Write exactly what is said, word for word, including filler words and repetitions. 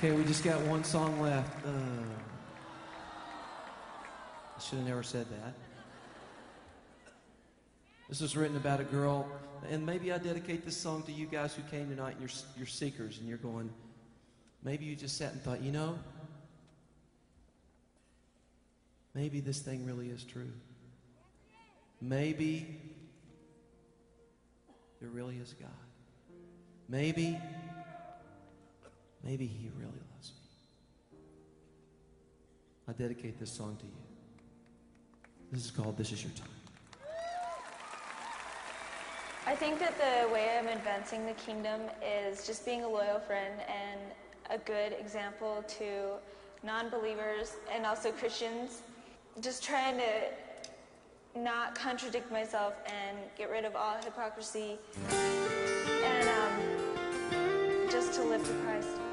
Okay, we just got one song left. Uh, I should have never said that. This was written about a girl, and maybe I dedicate this song to you guys who came tonight and you're, you're seekers, and you're going, maybe you just sat and thought, you know, maybe this thing really is true. Maybe there really is God. Maybe, maybe He really loves me. I dedicate this song to you. This is called This Is Your Time. I think that the way I'm advancing the kingdom is just being a loyal friend and a good example to non-believers and also Christians. Just trying to not contradict myself and get rid of all hypocrisy and um, just to live for Christ.